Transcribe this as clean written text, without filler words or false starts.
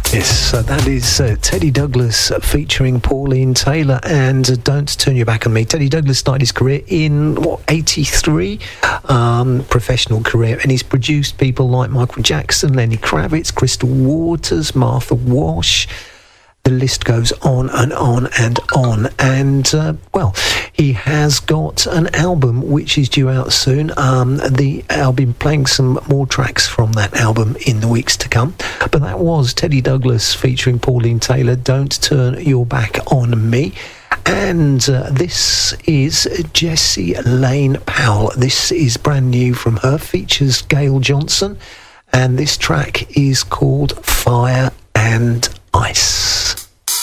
Yes, so that is Teddy Douglas featuring Pauline Taylor and Don't Turn Your Back on Me. Teddy Douglas started his career in, 83? Professional career, and he's produced people like Michael Jackson, Lenny Kravitz, Crystal Waters, Martha Wash. The list goes on and on and on. And, he has got an album which is due out soon. I'll be playing some more tracks from that album in the weeks to come. But that was Teddy Douglas featuring Pauline Taylor, Don't Turn Your Back on Me. And this is Jessie Lane Powell. This is brand new from her, features Gail Johnson. And this track is called Fire and Ice.